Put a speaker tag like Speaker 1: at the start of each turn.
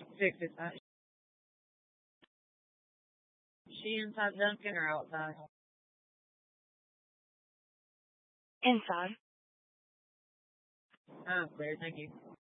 Speaker 1: Fix it. She inside Dunkin' or outside?
Speaker 2: Inside.
Speaker 1: Oh, clear. Thank you.